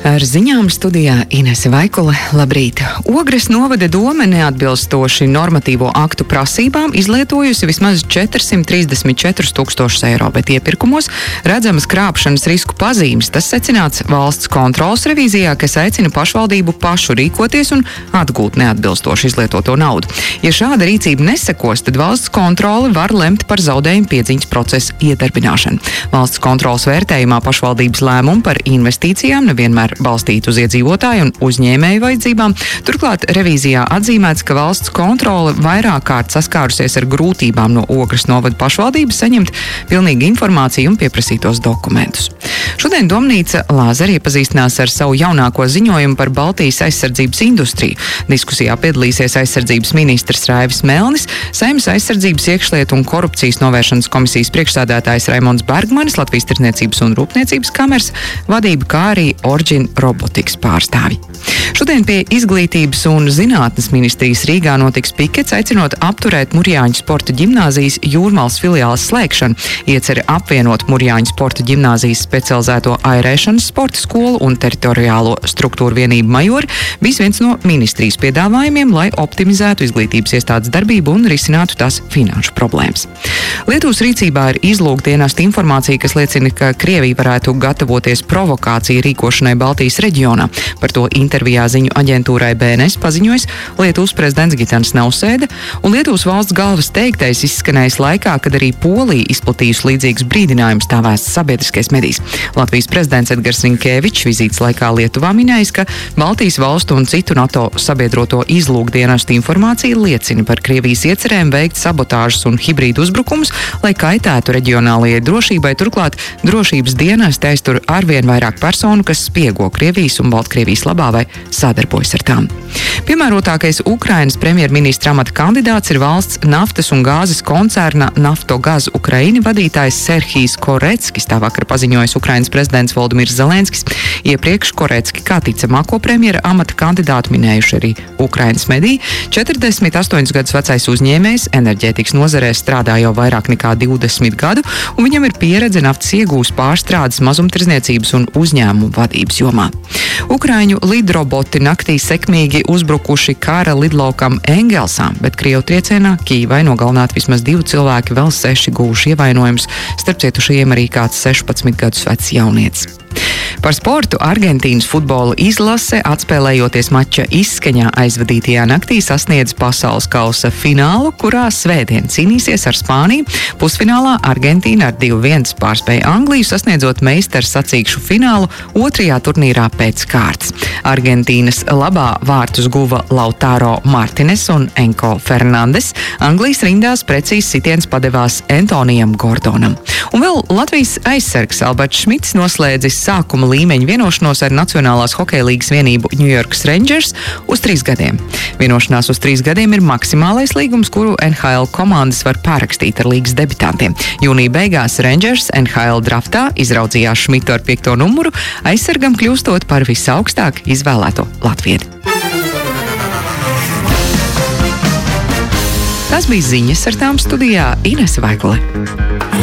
Ar ziņām studijā Inese Vaikule. Labrīt! Ogres novada dome neatbilstoši normatīvo aktu prasībām izlietojusi vismaz 434 000 eiro, bet iepirkumos redzamas krāpšanas risku pazīmes. Tas secināts valsts kontroles revīzijā, kas aicina pašvaldību pašu rīkoties un atgūt neatbilstoši izlietoto naudu. Ja šāda rīcība nesekos, tad valsts kontrole var lemt par zaudējumu piedziņas procesa iedarbināšanu. Valsts kontroles vērtējumā pašvaldības lēmumu par investīcijām nevienmēr balstītu uz iedzīvotāju un uzņēmēju vajadzībām. Turklāt revīzijā atzīmēts, ka valsts kontrole vairāk kārt saskārusies ar grūtībām no Ogres novada pašvaldības saņemt pilnīgu informāciju un pieprasītos dokumentus. Šodien Domnīca Lāzere iepazīstinās ar savu jaunāko ziņojumu par Baltijas aizsardzības industriju. Diskusijā piedalīsies aizsardzības ministrs Raivis Melnis, Saeimas aizsardzības iekšlietu un korupcijas novēršanas komisijas priekšsēdētājs Raimonds Bergmanis, Latvijas Tirdzniecības un Rūpniecības kameras vadība, kā arī Origin Robotics pārstāvji. Šodien pie Izglītības un zinātnes ministrijas Rīgā notiks pikets, aicinot apturēt Murjāņu sporta ģimnāzijas Jūrmalas filiāles slēgšanu. Ieceri apvienot Murjāņu sporta ģimnāzijas specializēto airēšanas sporta skolu un teritoriālo struktūru vienību Majori bijis viens no ministrijas piedāvājumiem, lai optimizētu izglītības iestādes darbību un risinātu tās finanšu problēmas. Lietuvas rīcībā ir izlūkdienestu informācija, kas liecina, ka Krievija varētu gatavoties provokāciju rīkošanai Baltijas reģionā. Par to intervijā ziņu aģentūrai BNS paziņojis Lietuvas prezidents Gitanas Nausēda, un Lietuvas valsts galvas teiktais izskanējis laikā, kad arī Polija izplatījusi līdzīgus brīdinājumus, tā vēsts sabiedriskais medijs. Latvijas prezidents Edgars Rinkēvičs vizītes laikā Lietuvā minējis, ka Baltijas valstu un citu NATO sabiedroto izlūkdienestu informācija liecina par Krievijas iecerēm veikt sabotāžas un hibrīdu uzbrukumus, lai kaitētu reģionālajai drošībai. Turklāt drošības dienesti aiztur arvien vairāk personu, kas spiego Krievijas un Baltkrievijas labā vai sadarbojas ar tām. Piemērotākais Ukrainas premjerministra amata kandidāts ir valsts naftas un gāzes koncerna Naftogaz Ukraina vadītājs Serhijs Koreckis, tā vakar paziņojis Ukrainas prezidents Volodimirs Zelenskis. Iepriekš Korecki kā ticamāko premjera amata kandidātu minējuši arī Ukrainas mediji. 48 gadus vecais uzņēmējs enerģētikas nozarē strādā jau vairāk nekā 20 gadu, un viņam ir pieredze naftas iegūs, pārstrādes, mazumtirdzniecības un uzņēmumu vadības jomā. Ukraiņu lidroboti naktī sekmīgi uzbrukuši kara lidlaukam Engelsā, bet Krievu triecienā Kīvai nogalināti vismaz 2 cilvēki, vēl 6 guvuši ievainojumus, starp cietušajiem arī kāds 16 gadus vecs jaunietis. Par sportu Argentīnas futbola izlase, atspēlējoties mača izskaņā aizvadītajā naktī, sasniedz pasaules kausa finālu, kurā svētdien cīnīsies ar Spāniju. Pusfinālā Argentīna ar 2-1 pārspēja Angliju, sasniedzot meistaru sacīkšu finālu otrajā turnīrā pēc kārtas. Argentīnas labā vārtus guva Lautaro Martines un Enko Fernandes. Anglijas rindās precīzi sitiens padevās Antonijam Gordonam. Un vēl Latvijas aizsargs Alberts Šmits noslēdzis sākuma līmeņa vienošanos ar Nacionālās hokeja līgas vienību New York Rangers uz 3 gadiem. Vienošanās uz 3 gadiem ir maksimālais līgums, kuru NHL komandas var pārrakstīt ar līgas debitantiem. Jūnija beigās Rangers NHL draftā izraudzījās Šmitu ar 5. numuru, aizsargam kļūstot par visaugstāk izvēlēto latvieti. Tas bija ziņas, ar tām studijā Inese Vaikule.